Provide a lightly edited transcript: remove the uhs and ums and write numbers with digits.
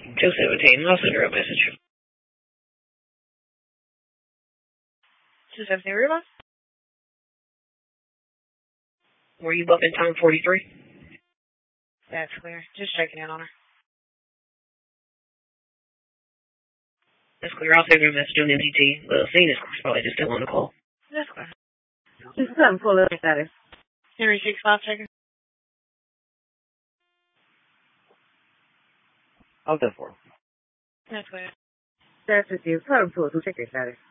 217. I'll send her a message. 217 River? Were you bumping time 43? That's clear. Just checking in on her. That's clear. I'll send her a message on MTT. The scene is probably just still on the call. That's clear. 217 full of status. Henry 65 checking. I'll do 4. That's clear. That's with you. Code 2 check your status.